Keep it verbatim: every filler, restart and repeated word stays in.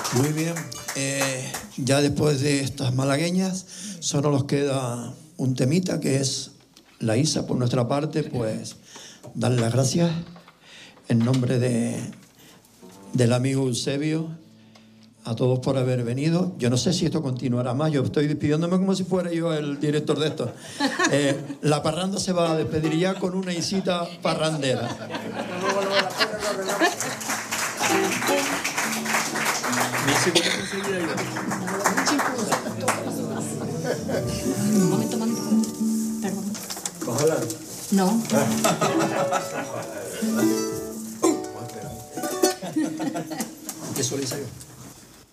Muy bien. Eh, ya después de estas malagueñas, solo nos queda un temita que es la Isa. Por nuestra parte, pues darle las gracias en nombre de, del amigo Eusebio a todos por haber venido. Yo no sé si esto continuará más. Yo estoy despidiéndome como si fuera yo el director de esto. Eh, la parranda se va a despedir ya con una Isita parrandera. Un momento, momento. Perdón. Cógela. No. ¿Qué suele ser yo?